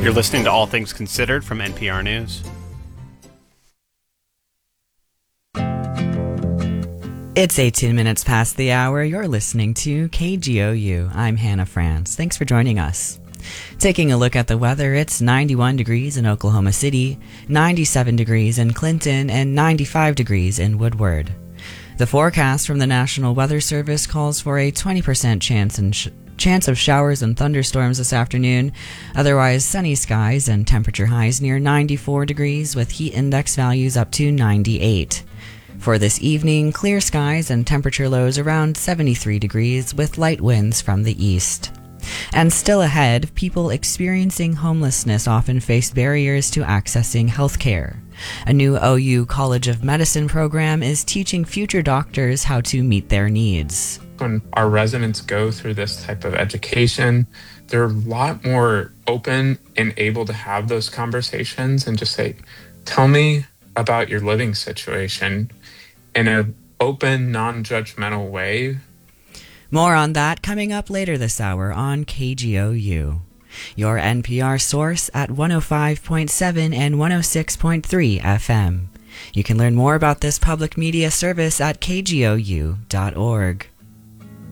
You're listening to All Things Considered from NPR News. It's 18 minutes past the hour. You're listening to KGOU. I'm Hannah France. Thanks for joining us. Taking a look at the weather, it's 91 degrees in Oklahoma City, 97 degrees in Clinton, and 95 degrees in Woodward. The forecast from the National Weather Service calls for a 20% chance of showers and thunderstorms this afternoon. Otherwise, sunny skies and temperature highs near 94 degrees with heat index values up to 98. For this evening, clear skies and temperature lows around 73 degrees with light winds from the east. And still ahead, people experiencing homelessness often face barriers to accessing health care. A new OU College of Medicine program is teaching future doctors how to meet their needs. When our residents go through this type of education, they're a lot more open and able to have those conversations and just say, tell me about your living situation in an open, non-judgmental way. More on that coming up later this hour on KGOU. Your NPR source at 105.7 and 106.3 FM. You can learn more about this public media service at kgou.org.